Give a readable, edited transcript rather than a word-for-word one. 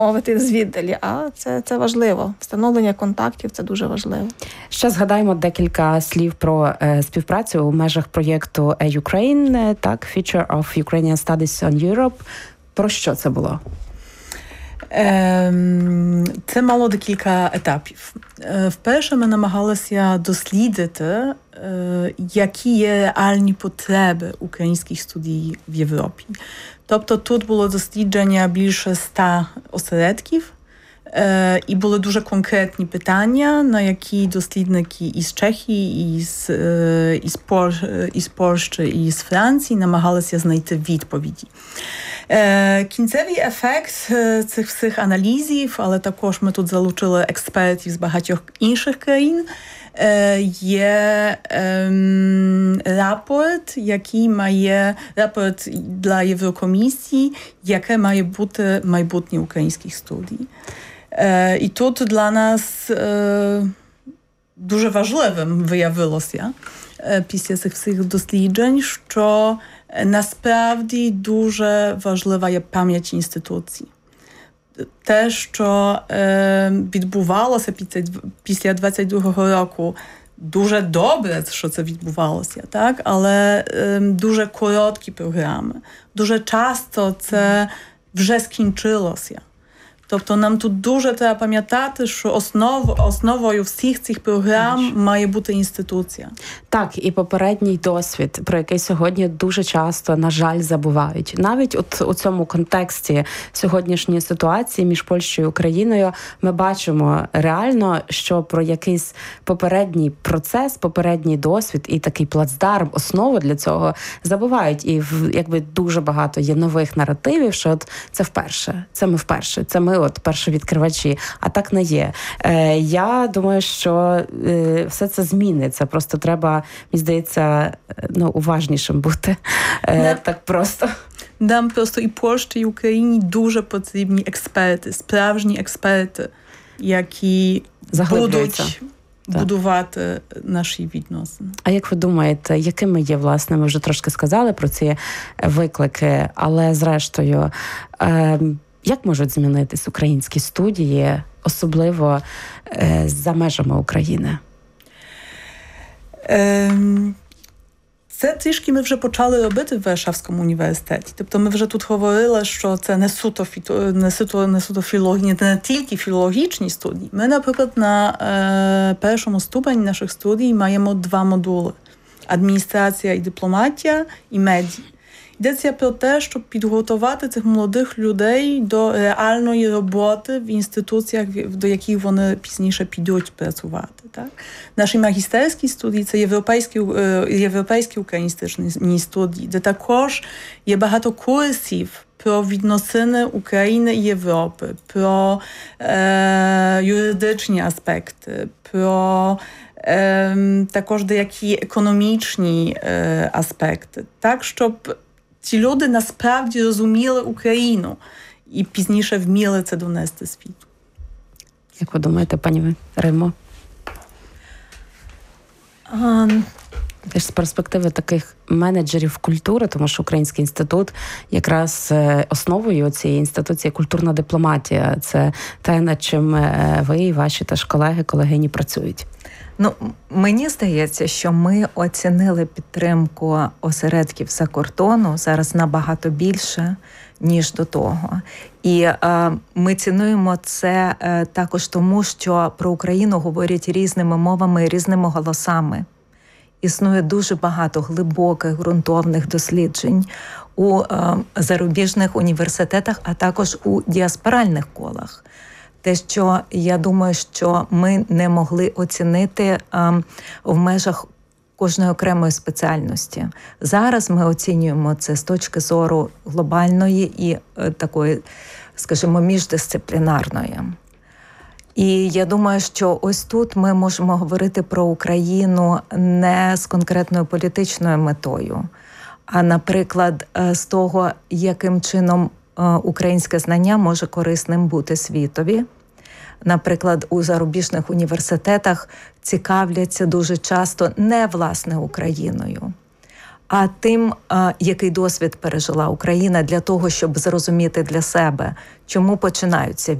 мовити, звіддалі, а це важливо. Встановлення контактів – це дуже важливо. Ще згадаємо декілька слів про співпрацю у межах проєкту Ukraine, так, Future of Ukrainian Studies on Europe. Про що це було? Це мало декілька етапів. Вперше ми намагалися дослідити, які є реальні потреби українських студій в Європі. Тобто тут було дослідження більше 100 осередків, і були дуже конкретні питання, на які дослідники із Чехії, із Польщі і з Франції намагалися знайти відповіді. Кінцевий ефект цих всіх аналізів, але також ми тут залучили експертів з багатьох інших країн, є рапорт, який має рапорт для Єврокомісії, яке має бути майбутнє українських студій. І тут для нас дуже важливим виявилося після цих всіх досліджень, що насправді дуже важлива є пам'ять інституцій. Те, що відбувалося після 22-го року, дуже добре, що це відбувалося, так? Але дуже короткі програми. Дуже часто це вже скінчилося. Тобто нам тут дуже треба пам'ятати, що основою всіх цих програм має бути інституція. Так, і попередній досвід, про який сьогодні дуже часто, на жаль, забувають. Навіть от у цьому контексті сьогоднішньої ситуації між Польщею і Україною ми бачимо реально, що про якийсь попередній процес, попередній досвід і такий плацдарм, основу для цього забувають. І якби дуже багато є нових наративів, що от це вперше, це ми вперше, це ми от першовідкривачі, а так не є. Я думаю, що все це зміниться. Просто треба, мені здається, уважнішим бути. Так просто. Нам просто і Польщі, і Україні дуже потрібні експерти, справжні експерти, які будуть будувати наші відносини. А як ви думаєте, якими є, власне, ми вже трошки сказали про ці виклики, але зрештою, як можуть змінитись українські студії, особливо за межами України? Це трішки ми вже почали робити в Варшавському університеті. Тобто ми вже тут говорили, що це не суто філологічні, не тільки філологічні студії. Ми, наприклад, на першому ступені наших студій маємо 2 модули. Адміністрація і дипломатія, і медіа. Йдеться про те, щоб підготувати цих молодих людей до реальної роботи в інституціях, до яких вони пізніше підуть працювати. Так? Наші магістерські студії – це європейські україністичні студії, де також є багато курсів про відносини України і Європи, про юридичні аспекти, про також деякі економічні аспекти. Так, щоб ці люди насправді розуміли Україну і пізніше вміли це донести світу. Як ви думаєте, пані Римо? Теж з перспективи таких менеджерів культури, тому що Український інститут якраз основою цієї інституції культурна дипломатія. Це те, над чим ви і ваші теж колегині працюють. Мені здається, що ми оцінили підтримку осередків за кордону зараз набагато більше, ніж до того. І ми цінуємо це також тому, що про Україну говорять різними мовами і різними голосами. Існує дуже багато глибоких, ґрунтовних досліджень у зарубіжних університетах, а також у діаспоральних колах. Те, що я думаю, що ми не могли оцінити в межах кожної окремої спеціальності. Зараз ми оцінюємо це з точки зору глобальної і такої, скажімо, міждисциплінарної. І я думаю, що ось тут ми можемо говорити про Україну не з конкретною політичною метою, а, наприклад, з того, яким чином українське знання може корисним бути світові. Наприклад, у зарубіжних університетах цікавляться дуже часто не власне Україною, а тим, який досвід пережила Україна для того, щоб зрозуміти для себе, чому починаються